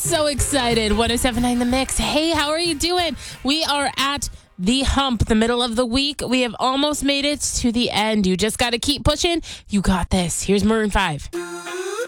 So excited. 107.9 The Mix. Hey, how are you doing? We are at the hump, the middle of the week. We have almost made it to the end. You just got to keep pushing. You got this. Here's Maroon 5.